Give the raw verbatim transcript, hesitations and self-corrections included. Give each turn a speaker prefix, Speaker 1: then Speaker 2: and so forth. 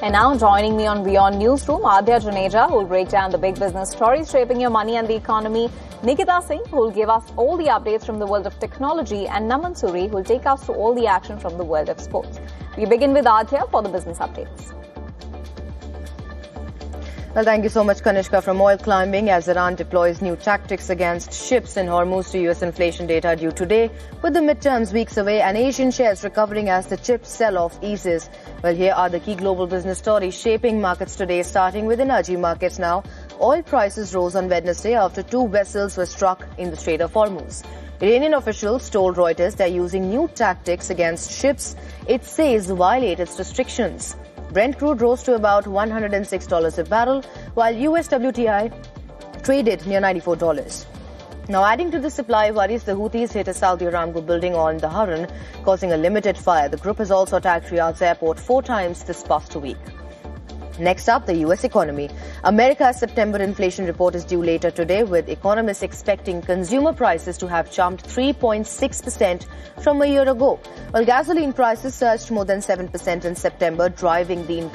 Speaker 1: And now joining me on Beyond Newsroom, Adya Juneja, who will break down the big business stories shaping your money and the economy, Nikita Singh, who will give us all the updates from the world of technology, and Naman Suri, who will take us to all the action from the world of sports. We begin with Adya for the business updates.
Speaker 2: Well, thank you so much, Kanishka. From oil climbing, as Iran deploys new tactics against ships in Hormuz, to U S inflation data due today, with the midterms weeks away, and Asian shares recovering as the chip sell-off eases. Well, here are the key global business stories shaping markets today, starting with energy markets now. Oil prices rose on Wednesday after two vessels were struck in the Strait of Hormuz. Iranian officials told Reuters they're using new tactics against ships it says violate its restrictions. Brent crude rose to about one hundred six dollars a barrel, while U S W T I traded near ninety-four dollars. Now, adding to the supply worries, the Houthis hit a Saudi Aramco building on the Haran, causing a limited fire. The group has also attacked Riyadh's airport four times this past week. Next up, the U S economy. America's September inflation report is due later today, with economists expecting consumer prices to have jumped three point six percent from a year ago. While gasoline prices surged more than seven percent in September, driving the